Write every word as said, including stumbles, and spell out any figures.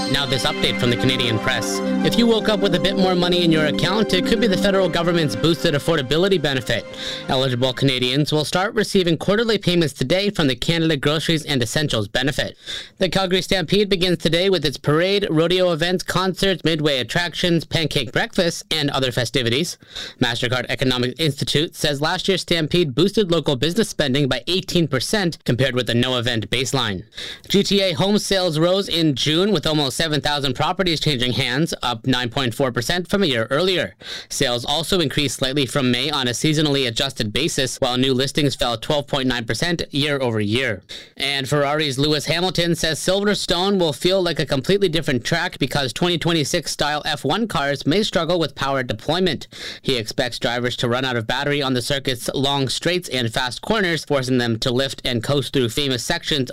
Now this update from the Canadian Press. If you woke up with a bit more money in your account, it could be the federal government's boosted affordability benefit. Eligible Canadians will start receiving quarterly payments today from the Canada Groceries and Essentials benefit. The Calgary Stampede begins today with its parade, rodeo events, concerts, midway attractions, pancake breakfasts, and other festivities. MasterCard Economic Institute says last year's Stampede boosted local business spending by eighteen percent compared with the no-event baseline. G T A home sales rose in June with almost seven thousand properties changing hands, up nine point four percent from a year earlier. Sales also increased slightly from May on a seasonally adjusted basis, while new listings fell twelve point nine percent year over year. And Ferrari's Lewis Hamilton says Silverstone will feel like a completely different track because twenty twenty-six style F one cars may struggle with power deployment. He expects drivers to run out of battery on the circuit's long straights and fast corners, forcing them to lift and coast through famous sections